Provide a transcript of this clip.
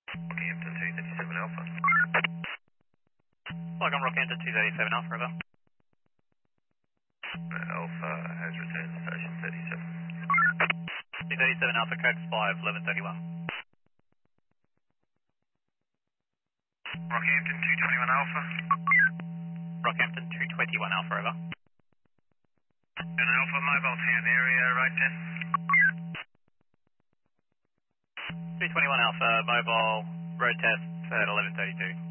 Rockhampton 237 Alpha. Welcome, Rockhampton 237 Alpha, over. Alpha has returned to station 37. 237 Alpha, code 5, 1131. Rockhampton 221 Alpha. Rockhampton 221 Alpha, over. An Alpha mobile town area, road test. 221 Alpha, mobile, road test at 1132.